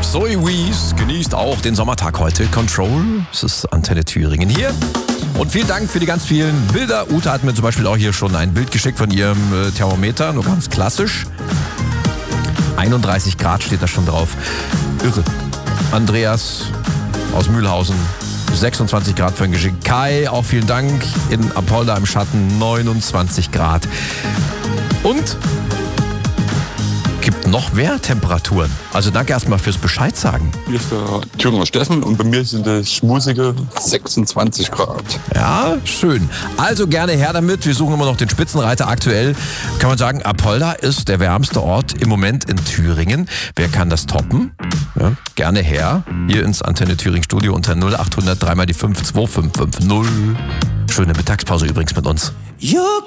Zoe Wees genießt auch den Sommertag heute. Control, es ist Antenne Thüringen hier. Und vielen Dank für die ganz vielen Bilder. Ute hat mir zum Beispiel auch hier schon ein Bild geschickt von ihrem Thermometer, nur ganz klassisch. 31 Grad steht da schon drauf. Irre. Andreas aus Mühlhausen, 26 Grad für ein Geschenk. Kai, auch vielen Dank. In Apolda im Schatten 29 Grad. Und gibt noch mehr Temperaturen. Also danke erstmal fürs Bescheid sagen. Hier ist der Thüringer Steffen und bei mir sind es schmusige 26 Grad. Ja, schön. Also gerne her damit. Wir suchen immer noch den Spitzenreiter. Aktuell kann man sagen, Apolda ist der wärmste Ort im Moment in Thüringen. Wer kann das toppen? Ja, gerne her. Hier ins Antenne Thüringen Studio unter 0800 3 mal die 5 2550. Schöne Mittagspause übrigens mit uns. You're